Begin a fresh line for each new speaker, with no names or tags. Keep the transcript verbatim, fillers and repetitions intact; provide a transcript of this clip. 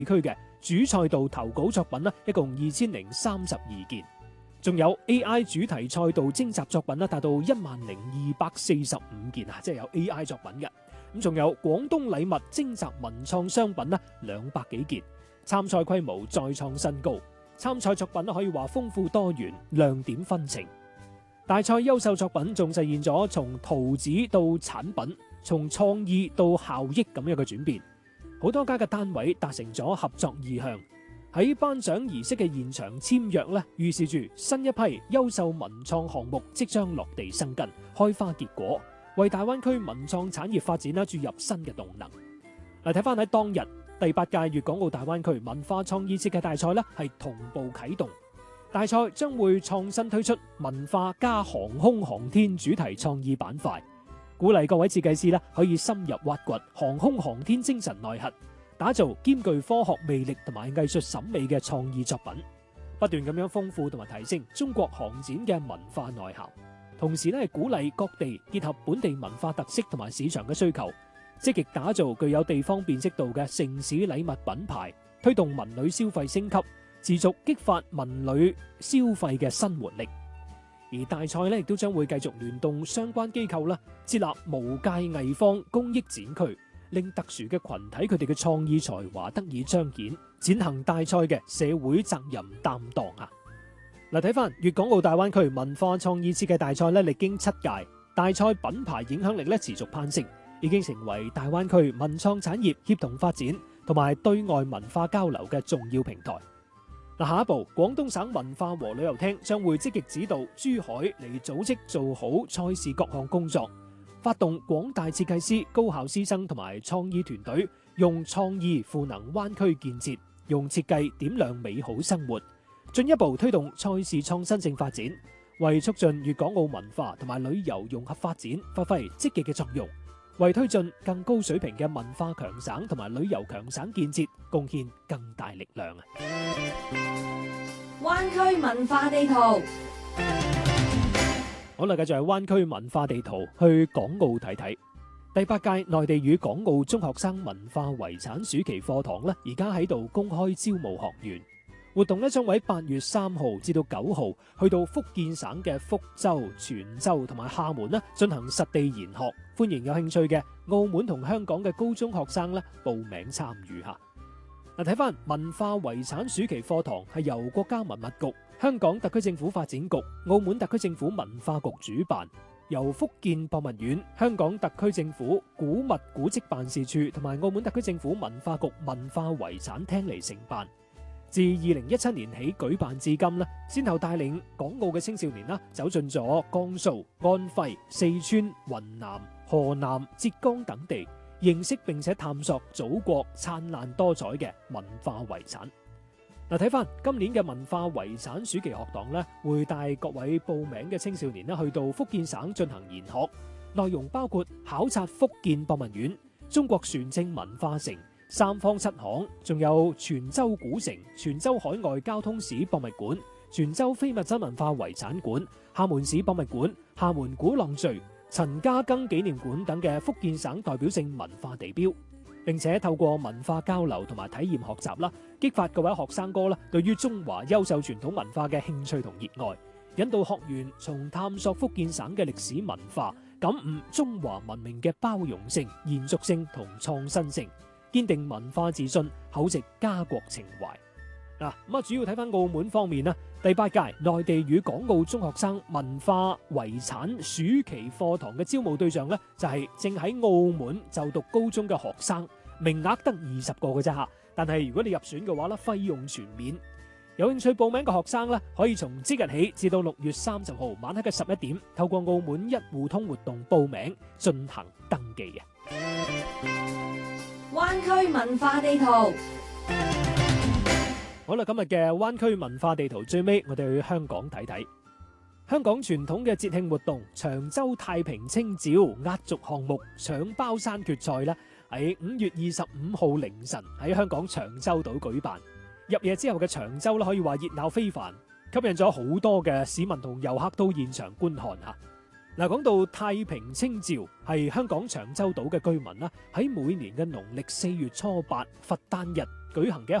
區嘅主賽道投稿作品呢，一共二千零三十二件。仲有 A I 主題賽道徵集作品呢，達到一萬零二百四十五件啊，即係有 A I 作品嘅。咁仲有廣東禮物徵集文創商品呢，兩百幾件。參賽規模再創新高，參賽作品可以話豐富多元，亮點紛呈。大賽優秀作品仲實現咗從圖紙到產品，從創意到效益咁樣嘅轉變。好多家嘅單位達成咗合作意向。喺頒獎儀式嘅現場簽約呢，預示住新一批優秀文創項目即將落地生根、開花結果，為大灣區文創產業發展啦注入新嘅動能。嗱，睇翻喺當日第八屆粵港澳大灣區文化創意設計大賽呢係同步啟動，大賽將會創新推出文化加航空航天主題創意板塊，鼓勵各位設計師呢可以深入挖掘航空航天精神內核，打造兼具科學魅力同埋藝術審美嘅創意作品，不斷咁樣豐富同埋提升中國航展嘅文化內涵。同時咧係鼓勵各地結合本地文化特色同埋市場嘅需求，積極打造具有地方辨識度嘅城市禮物品牌，推動文旅消費升級，持續激發文旅消費嘅新活力。而大賽咧亦都將會繼續聯動相關機構啦，設立無界藝坊公益展區，令特殊嘅群體佢哋嘅創意才華得以彰顯，踐行大賽嘅社會責任擔當啊！嗱，睇翻粵港澳大灣區文化創意設計大賽咧，歷經七屆，大賽品牌影響力咧持續攀升，已經成為大灣區文創產業協同發展同埋對外文化交流嘅重要平台。嗱，下一步廣東省文化和旅遊廳將會積極指導珠海嚟組織做好賽事各項工作，發動廣大設計師、高校師生同埋創意團隊，用創意賦能灣區建設，用設計點亮美好生活，進一步推動賽事創新性發展，為促進粵港澳文化同埋旅遊融合發展發揮積極嘅作用，為推進更高水平嘅文化強省同埋旅遊強省建設貢獻更大力量啊！
灣區文化地圖。
好啦，繼續係灣區文化地圖，去港澳睇睇。第八屆內地與港澳中學生文化遺產暑期課堂呢，而家喺度公開招募學員。活動呢將喺八月三號至到九號，去到福建省嘅福州、泉州同埋廈門呢進行實地研學。歡迎有興趣嘅澳門同香港嘅高中學生呢報名參與下。嗱，睇翻文化遺產暑期課堂係由國家文物局、香港特區政府發展局、澳門特區政府文化局主辦，由福建博物院、香港特區政府古物古蹟辦事處同埋澳門特區政府文化局文化遺產廳嚟承辦。自二零一七年起舉辦至今咧，先後帶領港澳嘅青少年啦，走進咗江蘇、安徽、四川、雲南、河南、浙江等地，認識並且探索祖國燦爛多彩嘅文化遺產。嗱，睇翻今年嘅文化遺產暑期學堂咧，會帶各位報名嘅青少年啦，去到福建省進行研學，內容包括考察福建博物院、中國船政文化城、三坊七巷，仲有泉州古城、泉州海外交通史博物館、泉州非物質文化遺產館、廈門市博物館、廈門鼓浪嶼、陳嘉庚紀念館等嘅福建省代表性文化地標，並且透過文化交流同埋體驗學習啦，激發各位學生哥啦對於中華優秀傳統文化嘅興趣同熱愛，引導學員從探索福建省嘅歷史文化，感悟中華文明嘅包容性、延續性同創新性，堅定文化自信，厚植家國情懷。嗱，咁啊，主要睇翻澳門方面啦，第八屆內地與港澳中學生文化遺產暑期課堂嘅招募對象呢，就係正喺澳門就讀高中嘅學生，名額得二十個嘅啫吓。但係如果你入選嘅話咧，費用全免。有興趣報名嘅學生咧，可以從即日起至到六月三十號晚黑嘅十一點，透過澳門一戶通活動報名進行登記嘅。
灣區文化地圖。
好啦，今日嘅灣區文化地圖最尾，我哋去香港睇睇。香港傳統嘅節慶活動長洲太平清醮壓軸項目搶包山決賽咧，喺五月二十五號凌晨喺香港長洲島舉辦。入夜之後嘅長洲咧，可以話熱鬧非凡，吸引咗好多嘅市民同遊客到現場觀看吓。嗱，講到太平清醮，係香港長洲島嘅居民啦，喺每年嘅農曆四月初八佛誕日舉行嘅